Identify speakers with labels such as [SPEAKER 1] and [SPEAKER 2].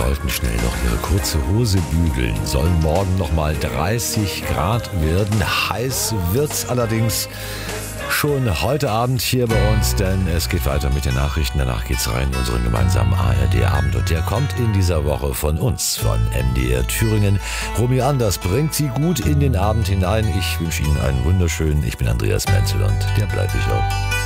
[SPEAKER 1] sollten schnell noch ihre kurze Hose bügeln. Sollen morgen nochmal 30 Grad werden. Heiß wird's allerdings schon heute Abend hier bei uns, denn es geht weiter mit den Nachrichten. Danach geht's rein in unseren gemeinsamen ARD-Abend und der kommt in dieser Woche von uns, von MDR Thüringen. Romy Anders bringt Sie gut in den Abend hinein. Ich wünsche Ihnen einen wunderschönen, ich bin Andreas Menzel und der bleibe ich auch.